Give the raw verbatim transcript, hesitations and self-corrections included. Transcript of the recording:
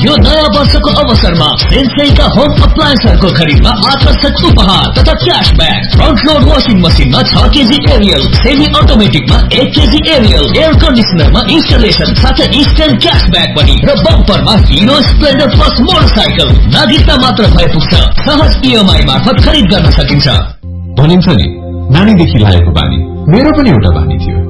यो नयाँ वर्षको अवसरमा सेन्सईका होम अप्लायन्सहरूको खरिदमा आकर्षक उपहार तथा क्याशब्याक। फ्रन्ट लोड वासिङ मसिनमा छ केजी एरियल, सेमी अटोमेटिकमा एक केजी एरियल, एयर कन्डिसनरमा इन्स्टलेसन साथै इन्स्टेन्ट क्याशब्याक पनि र बम्परमा हिरो स्प्लेन्डर प्लस मोटरसाइकल। नागरिकता मात्र भए पुग्छ, सहज इएमआई मार्फत खरिद गर्न सकिन्छ। भनिन्छ नि नानीदेखि लागेको बानी, मेरो पनि एउटा बानी थियो।